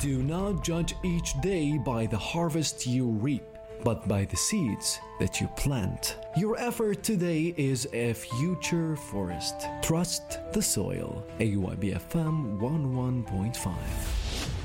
Do not judge each day by the harvest you reap, but by the seeds that you plant. Your effort today is a future forest. Trust the soil. AYBFM 11.5.